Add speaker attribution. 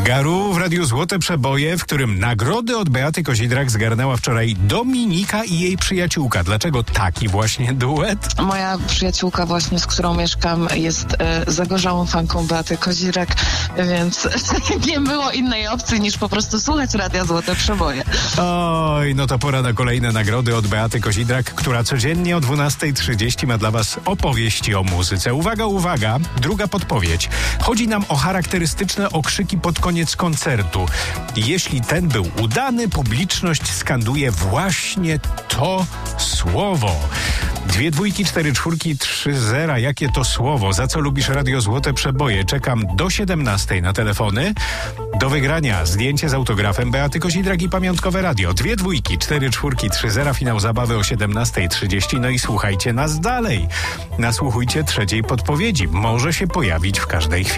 Speaker 1: Garu w Radiu Złote Przeboje, w którym nagrody od Beaty Kozidrak zgarnęła wczoraj Dominika i jej przyjaciółka. Dlaczego taki właśnie duet?
Speaker 2: Moja przyjaciółka właśnie, z którą mieszkam, jest zagorzałą fanką Beaty Kozidrak, więc nie było innej opcji niż po prostu słuchać Radia Złote Przeboje.
Speaker 1: Oj, no to pora na kolejne nagrody od Beaty Kozidrak, która codziennie o 12:30 ma dla was opowieści o muzyce. Uwaga, uwaga, druga podpowiedź. Chodzi nam o charakterystyczne okrzyki pod koniec koncertu. Jeśli ten był udany, publiczność skanduje właśnie to słowo. 2 dwójki, 4 czwórki, 3 zera. Jakie to słowo? Za co lubisz Radio Złote Przeboje? Czekam do 17:00 na telefony. Do wygrania zdjęcie z autografem Beaty Kozidrak i pamiątkowe radio. 2 dwójki, 4 czwórki, 3 zera. Finał zabawy o 17:30. No i słuchajcie nas dalej. Nasłuchujcie trzeciej podpowiedzi. Może się pojawić w każdej chwili.